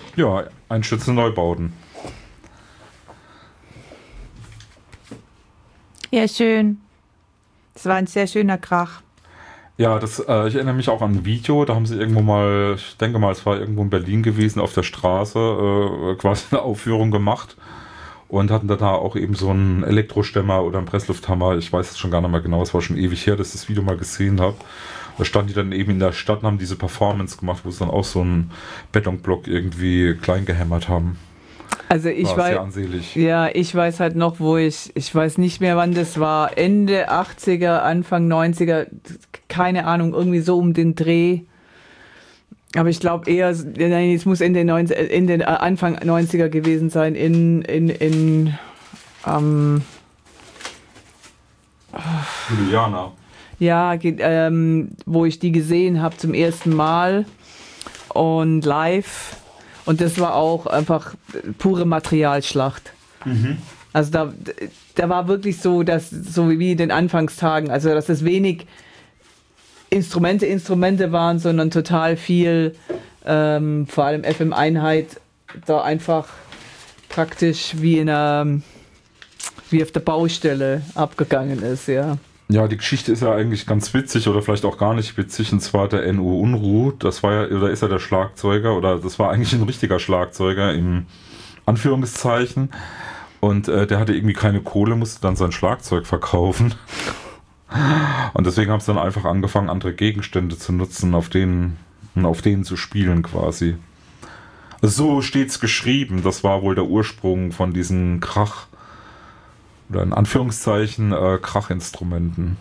Ja, Einstürze Neubauten. Ja, schön. Das war ein sehr schöner Krach. Ja, ich erinnere mich auch an ein Video, da haben sie irgendwo mal, ich denke mal, es war irgendwo in Berlin gewesen, auf der Straße, quasi eine Aufführung gemacht und hatten da auch eben so einen Elektrostemmer oder einen Presslufthammer, ich weiß es schon gar nicht mehr genau, es war schon ewig her, dass ich das Video mal gesehen habe. Da standen die dann eben in der Stadt und haben diese Performance gemacht, wo sie dann auch so einen Betonblock irgendwie klein gehämmert haben. Also ich War weiß, sehr ansehlich. ja, ich weiß halt noch, ich weiß nicht mehr, wann das war, Ende 80er, Anfang 90er, keine Ahnung, irgendwie so um den Dreh. Aber ich glaube eher, nein, es muss Anfang 90er gewesen sein, Juliana. ja, wo ich die gesehen habe zum ersten Mal und live. Und das war auch einfach pure Materialschlacht. Also da war wirklich so, dass so wie in den Anfangstagen, also dass es wenig Instrumente waren, sondern total viel, vor allem FM-Einheit, da einfach praktisch wie auf der Baustelle abgegangen ist, ja. Ja, die Geschichte ist ja eigentlich ganz witzig oder vielleicht auch gar nicht witzig, und zwar der N.U. Unruh, das war ja, oder ist ja der Schlagzeuger, oder das war eigentlich ein richtiger Schlagzeuger im Anführungszeichen, und der hatte irgendwie keine Kohle, musste dann sein Schlagzeug verkaufen und deswegen haben sie dann einfach angefangen, andere Gegenstände zu nutzen, auf denen zu spielen quasi. Also so steht's geschrieben, das war wohl der Ursprung von diesen Krach- oder in Anführungszeichen Krachinstrumenten.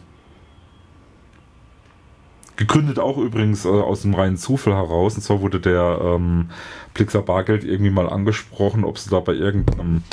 Gegründet auch übrigens aus dem reinen Zufall heraus. Und zwar wurde der Blixer Bargeld irgendwie mal angesprochen, ob sie da bei irgendeinem